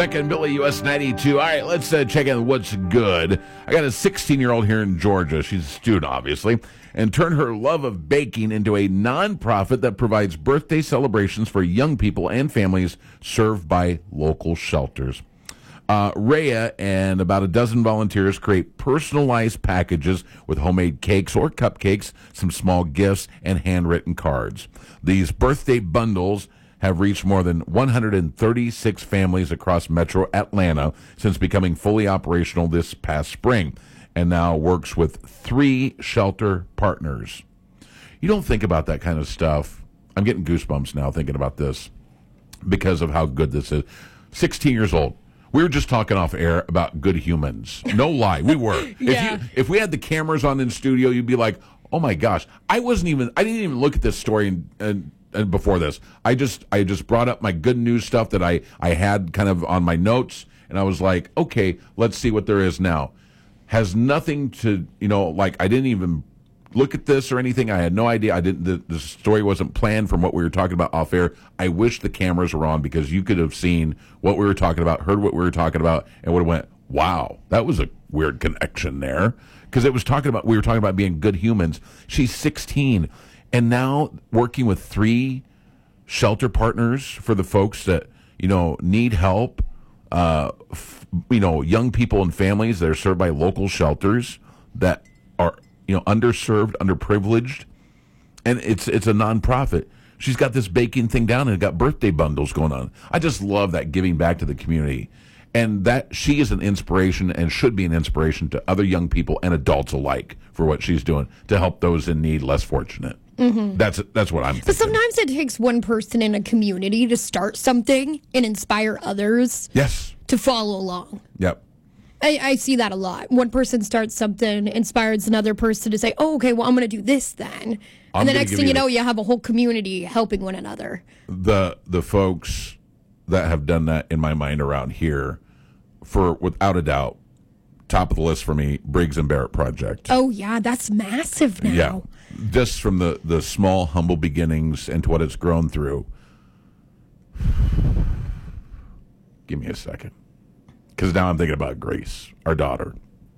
Becca and Billy, US 92. All right, let's check in what's good. I got a 16-year-old here in Georgia. She's a student, obviously, and turned her love of baking into a nonprofit that provides birthday celebrations for young people and families served by local shelters. Rhea and about a dozen volunteers create personalized packages with homemade cakes or cupcakes, some small gifts, and handwritten cards. These birthday bundles have reached more than 136 families across metro Atlanta since becoming fully operational this past spring, and now works with 3 shelter partners. You don't think about that kind of stuff. I'm getting goosebumps now thinking about this because of how good this is. 16 years old. We were just talking off air about good humans. No lie, we were. Yeah. If we had the cameras on in studio, you'd be like, oh my gosh. I didn't even look at this story and before this. I just brought up my good news stuff that I had kind of on my notes, and I was like, okay, let's see what there is now. Has nothing to, I didn't even look at this or anything. I had no idea. The story wasn't planned from what we were talking about off air. I wish the cameras were on because you could have seen what we were talking about, heard what we were talking about, and would have went, wow, that was a weird connection there. Because we were talking about being good humans. She's 16. And now working with 3 shelter partners for the folks that, need help, young people and families that are served by local shelters that are, underserved, underprivileged. And it's a nonprofit. She's got this baking thing down and got birthday bundles going on. I just love that giving back to the community. And that she is an inspiration and should be an inspiration to other young people and adults alike for what she's doing to help those in need, less fortunate. Mm-hmm. That's what I'm thinking. But sometimes it takes one person in a community to start something and inspire others to follow along. Yep. I see that a lot. One person starts something, inspires another person to say, oh, okay, well, I'm going to do this then. And the next thing you know, you have a whole community helping one another. The folks that have done that in my mind around here, for without a doubt, top of the list for me, Briggs and Barrett Project. Oh, yeah, that's massive now. Yeah, just from the small, humble beginnings and to what it's grown through. Give me a second. Because now I'm thinking about Grace, our daughter.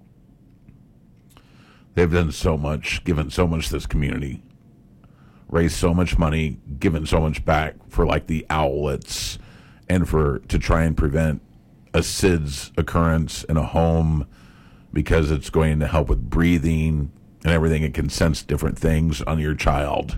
They've done so much, given so much to this community, raised so much money, given so much back for like the owlets and to try and prevent a SIDS occurrence in a home because it's going to help with breathing and everything. It can sense different things on your child.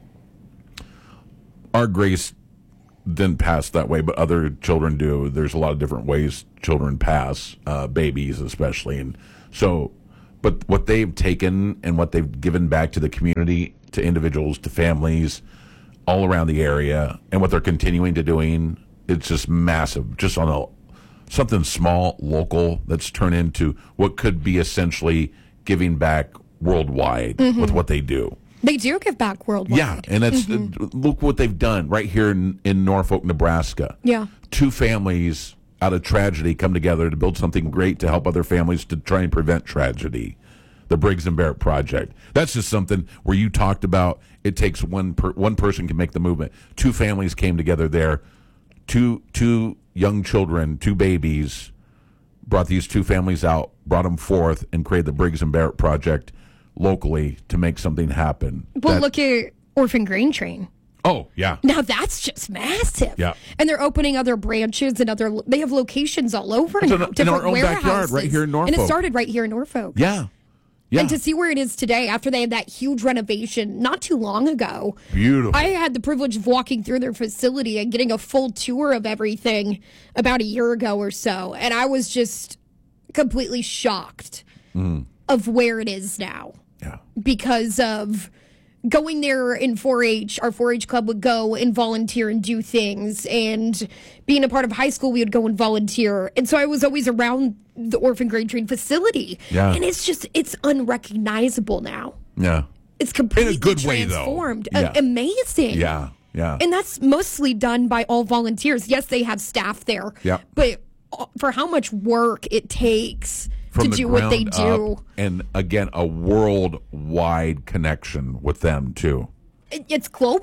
Our Grace didn't pass that way, but other children do. There's a lot of different ways children pass, babies especially. And so, but what they've taken and what they've given back to the community, to individuals, to families all around the area, and what they're continuing to doing, it's just massive. Just on something small, local, that's turned into what could be essentially giving back worldwide with what they do. They do give back worldwide. Yeah, and that's look what they've done right here in Norfolk, Nebraska. Yeah. 2 families out of tragedy come together to build something great to help other families to try and prevent tragedy. The Briggs and Barrett Project. That's just something where you talked about it takes one person can make the movement. 2 families came together there. Two young children, 2 babies, brought these 2 families out, brought them forth, and created the Briggs and Barrett Project locally to make something happen. Well, look at Orphan Grain Train. Oh, yeah. Now that's just massive. Yeah. And they're opening other branches and they have locations all over now. In our own backyard right here in Norfolk. And it started right here in Norfolk. Yeah. Yeah. And to see where it is today after they had that huge renovation not too long ago. Beautiful. I had the privilege of walking through their facility and getting a full tour of everything about a year ago or so. And I was just completely shocked of where it is now. Yeah. Because of going there in 4-H, our 4-H club would go and volunteer and do things. And being a part of high school, we would go and volunteer. And so I was always around the Orphan Grain Train facility. Yeah. And it's unrecognizable now. Yeah. It's completely in a good transformed. way, though. Yeah. Amazing. Yeah. Yeah. And that's mostly done by all volunteers. Yes, they have staff there. Yeah. But for how much work it takes From to do what they do. Up, and again, a worldwide connection with them too. It's global.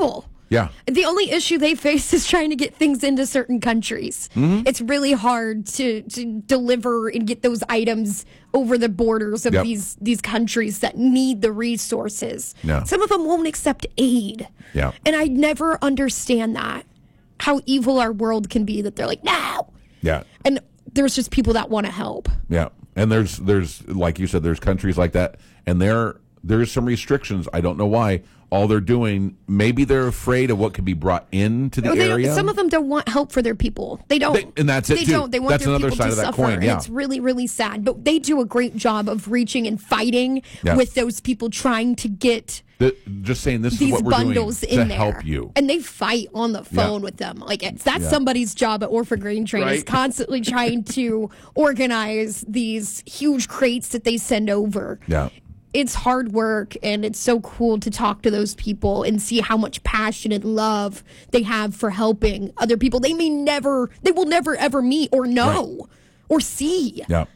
Yeah. The only issue they face is trying to get things into certain countries. It's really hard to deliver and get those items over the borders of these countries that need the resources. Yeah. Some of them won't accept aid. Yeah. And I never understand that, how evil our world can be, that they're like, no. Yeah. And there's just people that want to help. Yeah. And there's like you said, there's countries like that, and there's some restrictions. I don't know why. All they're doing, maybe they're afraid of what could be brought into the area. Some of them don't want help for their people. They don't. And that's it, They too. don't. They want That's their another people side to of that suffer. coin, yeah. And it's really, really sad. But they do a great job of reaching and fighting with those people trying to get just saying this is these what we're doing bundles to in there. help you. And they fight on the phone with them. Like, that's somebody's job at Orphan Grain Train, is constantly trying to organize these huge crates that they send over. Yeah. It's hard work, and it's so cool to talk to those people and see how much passion and love they have for helping other people they will never ever meet or know or see. Yeah.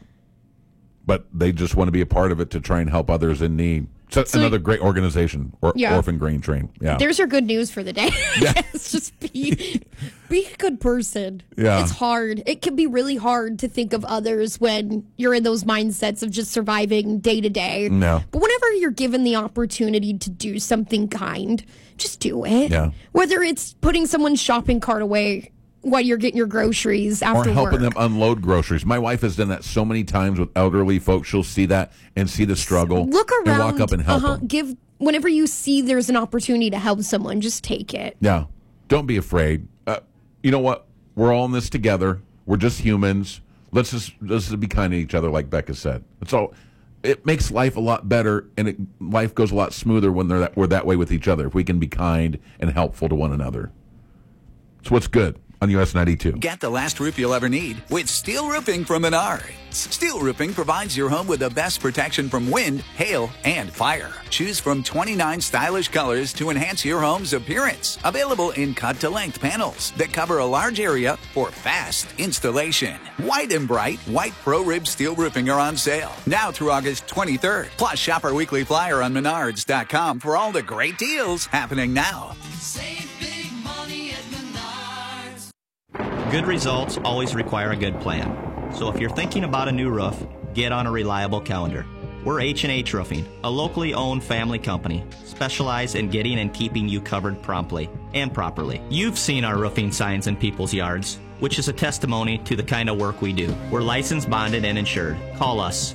But they just want to be a part of it to try and help others in need. So another great organization, Orphan Grain Train. Yeah. There's your good news for the day. It's just be a good person. Yeah. It's hard. It can be really hard to think of others when you're in those mindsets of just surviving day to day. No. But whenever you're given the opportunity to do something kind, just do it. Yeah. Whether it's putting someone's shopping cart away while you're getting your groceries after or helping work. them unload groceries. My wife has done that so many times with elderly folks. She'll see that and see the struggle. Look around. And walk up and help them. Whenever you see there's an opportunity to help someone, just take it. Yeah. Don't be afraid. You know what? We're all in this together. We're just humans. Let's just be kind to each other, like Becca said. It's all. It makes life a lot better, and life goes a lot smoother when we're that way with each other. If we can be kind and helpful to one another. It's what's good on US 92. Get the last roof you'll ever need with steel roofing from Menards. Steel roofing provides your home with the best protection from wind, hail, and fire. Choose from 29 stylish colors to enhance your home's appearance. Available in cut-to-length panels that cover a large area for fast installation. White and bright white pro-rib steel roofing are on sale now through August 23rd. Plus, shop our weekly flyer on Menards.com for all the great deals happening now. Save big money at Menards. Good results always require a good plan. So if you're thinking about a new roof, get on a reliable calendar. We're H&H Roofing, a locally owned family company, specialized in getting and keeping you covered promptly and properly. You've seen our roofing signs in people's yards, which is a testimony to the kind of work we do. We're licensed, bonded, and insured. Call us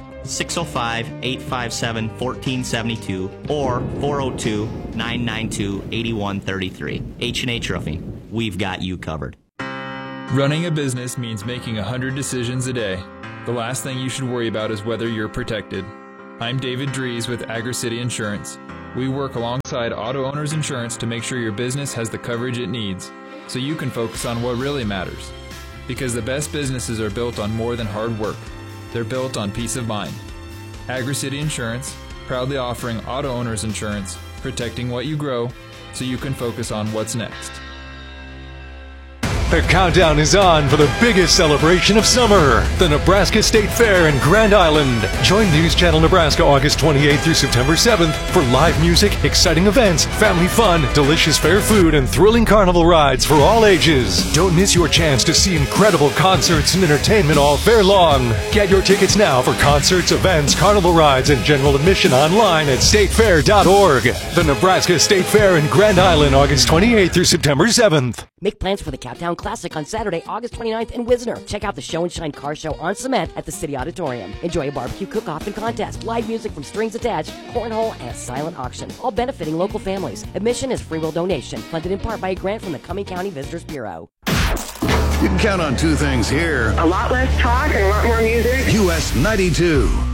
605-857-1472 or 402-992-8133. H&H Roofing. We've got you covered. Running a business means making 100 decisions a day. The last thing you should worry about is whether you're protected. I'm David Dries with AgriCity Insurance. We work alongside Auto Owners Insurance to make sure your business has the coverage it needs, so you can focus on what really matters. Because the best businesses are built on more than hard work. They're built on peace of mind. AgriCity Insurance, proudly offering Auto Owners Insurance, protecting what you grow, so you can focus on what's next. The countdown is on for the biggest celebration of summer, the Nebraska State Fair in Grand Island. Join News Channel Nebraska August 28th through September 7th for live music, exciting events, family fun, delicious fair food, and thrilling carnival rides for all ages. Don't miss your chance to see incredible concerts and entertainment all fair long. Get your tickets now for concerts, events, carnival rides, and general admission online at statefair.org. The Nebraska State Fair in Grand Island August 28th through September 7th. Make plans for the Countdown Classic on Saturday, August 29th in Wisner. Check out the Show and Shine car show on cement at the City Auditorium. Enjoy a barbecue cook-off and contest, live music from Strings Attached, cornhole, and a silent auction, all benefiting local families. Admission is free will donation, funded in part by a grant from the Cumming County Visitors Bureau. You can count on two things here. A lot less talk and a lot more music. US 92.